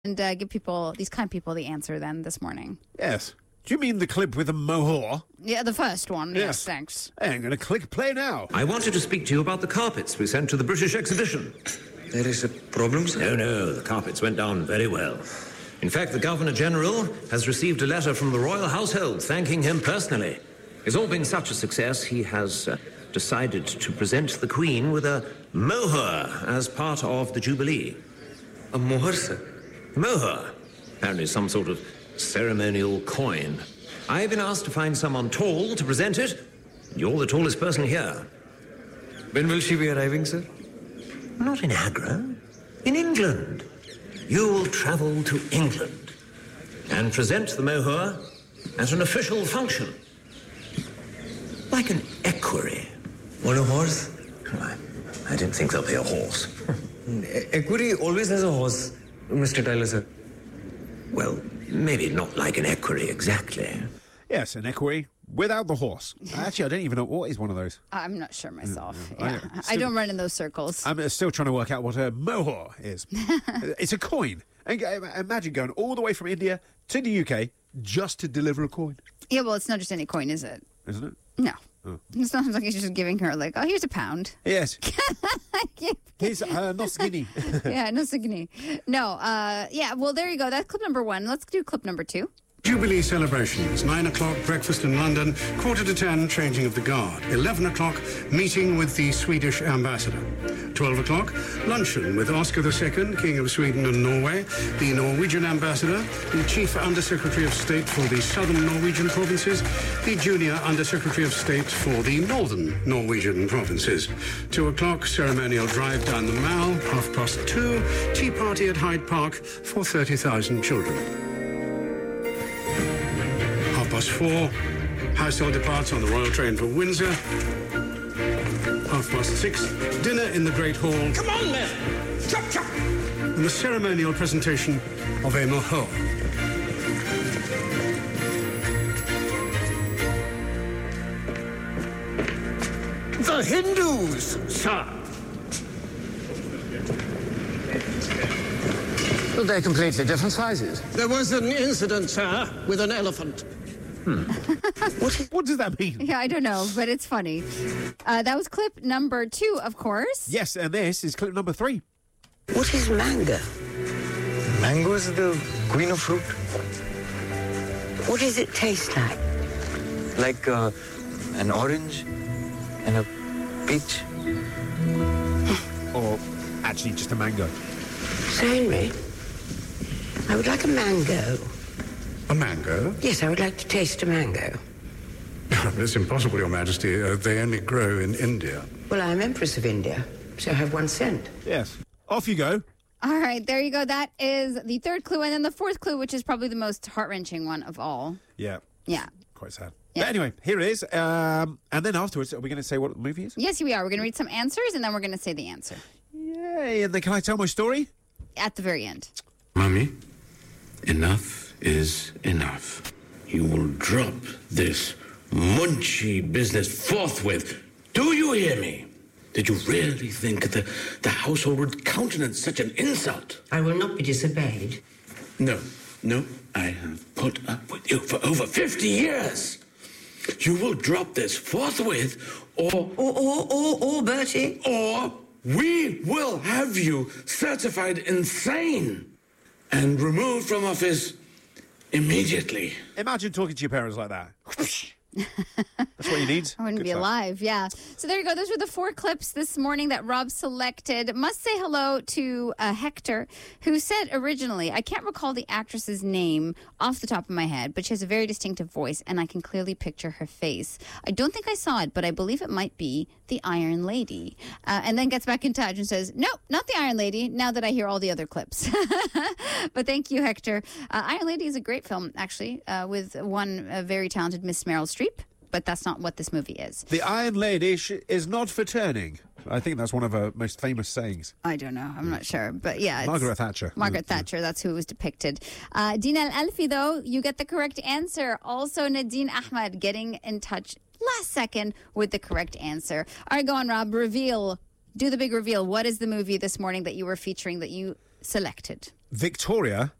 and give these kind people the answer then this morning. Yes. Do you mean the clip with the mohawk? Yeah, the first one. Yes, thanks. Hey, I'm going to click play now. I wanted to speak to you about the carpets we sent to the British exhibition. There is a problem, sir? No, the carpets went down very well. In fact, the Governor-General has received a letter from the royal household thanking him personally. It's all been such a success, he has decided to present the Queen with a mohur as part of the Jubilee. A mohur, sir? Mohur. Apparently some sort of ceremonial coin. I've been asked to find someone tall to present it. You're the tallest person here. When will she be arriving, sir? Not in Agra. In England. You will travel to England and present the mohur at an official function. Like an equerry. On a horse? I didn't think there'll be a horse. Equerry always has a horse, Mr. Tyler, sir. Well, maybe not like an equerry exactly. Yes, an equerry without the horse. Actually, I don't even know what is one of those. I'm not sure myself. Yeah. I don't run in those circles. I'm still trying to work out what a mohur is. It's a coin. And imagine going all the way from India to the UK just to deliver a coin. Yeah, well, it's not just any coin, is it? Isn't it? No. Oh. It's not like he's just giving her, like, oh, here's a pound. Yes. He's not skinny. Yeah, no skinny. No, yeah, well, there you go. That's clip number 1. Let's do clip number 2. Jubilee celebrations, 9 o'clock, breakfast in London, 9:45, changing of the guard, 11 o'clock, meeting with the Swedish ambassador, 12 o'clock, luncheon with Oscar II, King of Sweden and Norway, the Norwegian ambassador, the Chief Undersecretary of State for the Southern Norwegian provinces, the Junior Undersecretary of State for the Northern Norwegian provinces, 2 o'clock, ceremonial drive down the Mall, 2:30, tea party at Hyde Park for 30,000 children. 4:30, household departs on the Royal Train for Windsor. 6:30, dinner in the Great Hall. Come on, man! Chop, chop! And the ceremonial presentation of a mohur. The Hindus, sir. Well, they're completely different sizes. There was an incident, sir, with an elephant. What does that mean? Yeah, I don't know, but it's funny. That was clip number 2, of course. Yes, and this is clip number 3. What is mango? Mango is the queen of fruit. What does it taste like? Like an orange and a peach. Or actually just a mango. Sir Henry, I would like a mango. A mango? Yes, I would like to taste a mango. It's impossible, Your Majesty. They only grow in India. Well, I'm Empress of India, so I have 1 cent. Yes. Off you go. All right, there you go. That is the 3rd clue. And then the 4th clue, which is probably the most heart-wrenching one of all. Yeah. Yeah. Quite sad. Yeah. But anyway, here it is. And then afterwards, are we going to say what the movie is? Yes, we are. We're going to read some answers, and then we're going to say the answer. Yay. And then can I tell my story? At the very end. Mummy, enough is enough. You will drop this munchy business forthwith. Do you hear me? Did you really think the household would countenance such an insult? I will not be disobeyed. No, I have put up with you for over 50 years. You will drop this forthwith, Or, Bertie. or we will have you certified insane and removed from office immediately. Imagine talking to your parents like that. That's what you need. I wouldn't Good be stuff. alive, yeah. So there you go. Those were the 4 clips this morning that Rob selected. Must say hello to Hector, who said originally, I can't recall the actress's name off the top of my head, but she has a very distinctive voice, and I can clearly picture her face. I don't think I saw it, but I believe it might be the Iron Lady. And then gets back in touch and says, nope, not the Iron Lady, now that I hear all the other clips. But thank you, Hector. Iron Lady is a great film, actually, with one very talented Miss Meryl Streep. But that's not what this movie is. The Iron Lady is not for turning. I think that's one of her most famous sayings. I don't know. I'm not sure. But yeah. Margaret Thatcher. Margaret Thatcher. That's who it was depicted. Dina Al-Alfi, though, you get the correct answer. Also, Nadine Ahmad getting in touch last second with the correct answer. All right, go on, Rob. Reveal. Do the big reveal. What is the movie this morning that you were featuring that you selected. Victoria